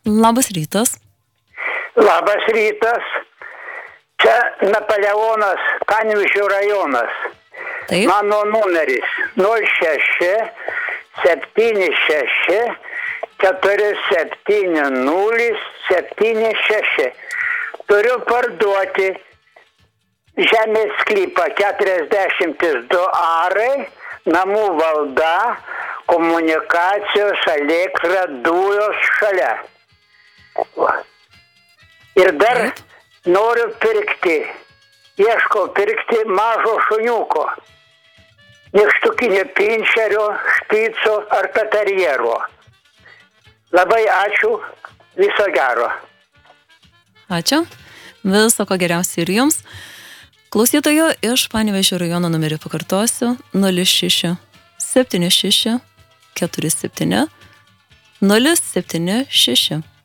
Labas rytas. Labas rytas. Čia Napoleonas, Panevėžio rajonas. Taip. Mano numeris 06 76 470 76. Turiu parduoti žemės sklypą 42 arai, namų valda, komunikacijos, elektra, dujos šalia. Ir dar noriu pirkti, ieškau pirkti mažo šuniuko, nykštukinio pinčerio, špico ar patarjero. Labai ačiū, viso gero. Ačiū, viso ko geriausio ir jums. Klausytojo iš Panevėžio rajono numerį pakartosiu 06 76 47 076.